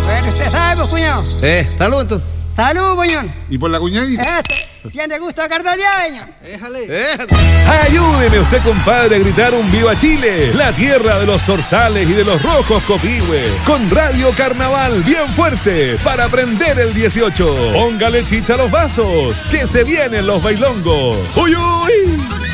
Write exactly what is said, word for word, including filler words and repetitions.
Bueno, usted sabe, pues, cuñado. Eh, salud entonces. Salud, puñón. ¿Y por la cuñadita? Este tiene gusto de cardallaño. Déjale. Ayúdeme usted, compadre, a gritar un Viva Chile, la tierra de los zorzales y de los rojos copihue, con Radio Carnaval bien fuerte para prender el dieciocho. Póngale chicha a los vasos, que se vienen los bailongos. ¡Uy, uy!